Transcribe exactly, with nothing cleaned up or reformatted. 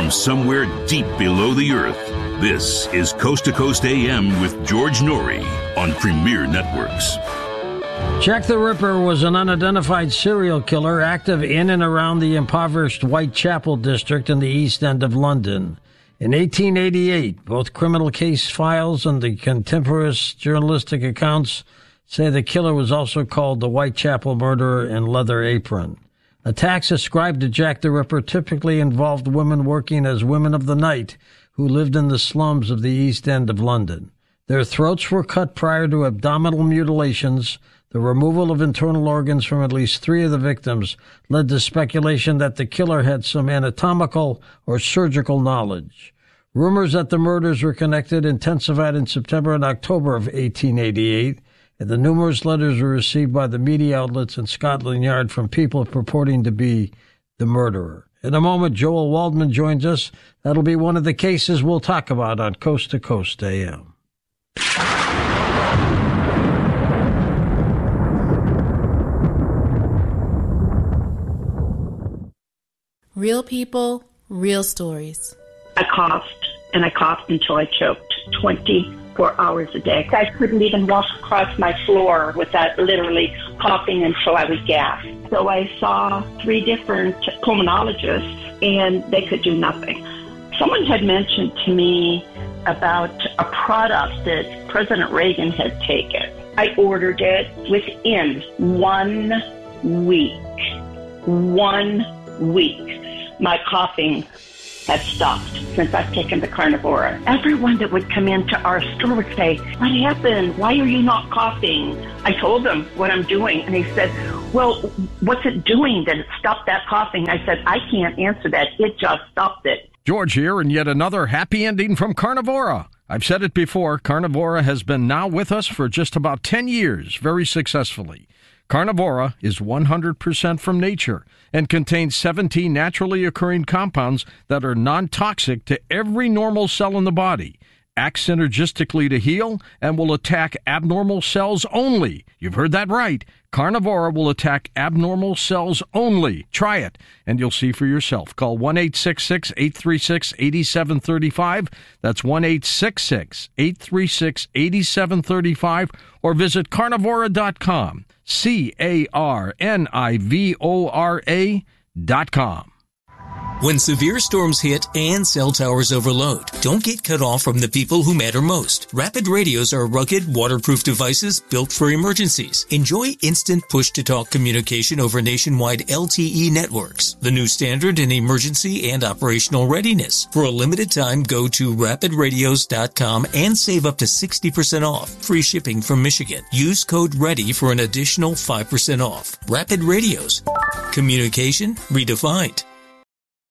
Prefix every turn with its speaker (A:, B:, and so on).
A: from somewhere deep below the earth. This is Coast to Coast A M with George Noory on Premier Networks.
B: Jack the Ripper was an unidentified serial killer active in and around the impoverished Whitechapel district in the East End of London. In eighteen eighty-eight, both criminal case files and the contemporaneous journalistic accounts say the killer was also called the Whitechapel Murderer in Leather Apron. Attacks ascribed to Jack the Ripper typically involved women working as women of the night who lived in the slums of the East End of London. Their throats were cut prior to abdominal mutilations. The removal of internal organs from at least three of the victims led to speculation that the killer had some anatomical or surgical knowledge. Rumors that the murders were connected intensified in September and October of eighteen eighty-eight, and the numerous letters were received by the media outlets in Scotland Yard from people purporting to be the murderer. In a moment, Joel Waldman joins us. That'll be one of the cases we'll talk about on Coast to Coast A M.
C: Real people, real stories.
D: I coughed, and I coughed until I choked twenty-four hours a day. I couldn't even walk across my floor without literally coughing until I would gasp. So I saw three different pulmonologists, and they could do nothing. Someone had mentioned to me about a product that President Reagan had taken. I ordered it within one week. One week. My coughing had stopped since I've taken the Carnivora. Everyone that would come into our store would say, "What happened? Why are you not coughing?" I told them what I'm doing, and they said, "Well, what's it doing that it stopped that coughing?" I said, "I can't answer that. It just stopped it."
E: George here, and yet another happy ending from Carnivora. I've said it before, Carnivora has been now with us for just about ten years, very successfully. Carnivora is one hundred percent from nature and contains seventeen naturally occurring compounds that are non-toxic to every normal cell in the body, act synergistically to heal, and will attack abnormal cells only. You've heard that right. Carnivora will attack abnormal cells only. Try it, and you'll see for yourself. Call one eight six six, eight three six, eight seven three five. That's one eight six six, eight three six, eight seven three five, or visit carnivora dot com. C A R N I V O R A dot com.
F: When severe storms hit and cell towers overload, don't get cut off from the people who matter most. Rapid radios are rugged, waterproof devices built for emergencies. Enjoy instant push-to-talk communication over nationwide L T E networks, the new standard in emergency and operational readiness. For a limited time, go to rapid radios dot com and save up to sixty percent off. Free shipping from Michigan. Use code READY for an additional five percent off. Rapid Radios. Communication redefined.